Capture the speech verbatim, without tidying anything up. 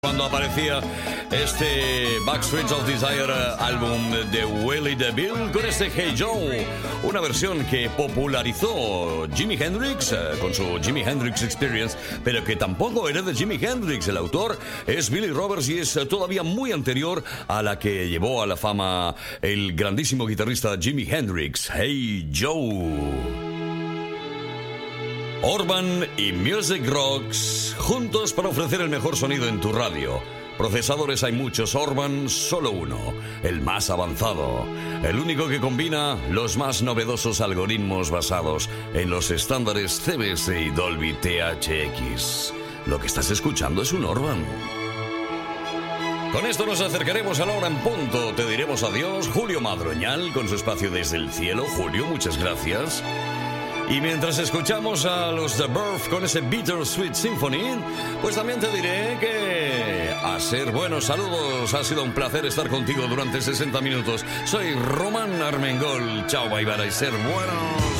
Cuando aparecía este Backstreet of Desire álbum de Willie DeVille con este Hey Joe, una versión que popularizó Jimi Hendrix eh, con su Jimi Hendrix Experience, pero que tampoco era de Jimi Hendrix. El autor es Billy Roberts y es todavía muy anterior a la que llevó a la fama el grandísimo guitarrista Jimi Hendrix. Hey Joe. Orban y Music Rocks, juntos para ofrecer el mejor sonido en tu radio. Procesadores hay muchos, Orban solo uno, el más avanzado, el único que combina los más novedosos algoritmos basados en los estándares C B S y Dolby T H X. Lo que estás escuchando es un Orban. Con esto nos acercaremos a la hora en punto. Te diremos adiós, Julio Madroñal, con su espacio Desde el Cielo. Julio, muchas gracias. Y mientras escuchamos a los The Birth con ese Bittersweet Symphony, pues también te diré que a ser buenos saludos. Ha sido un placer estar contigo durante sesenta minutos. Soy Román Armengol. Chao, bye bye, y ser buenos.